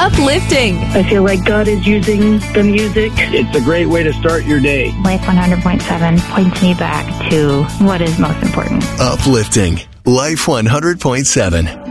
Uplifting. I feel like God is using the music. It's a great way to start your day. Life 100.7 points me back to what is most important. Uplifting. Life 100.7.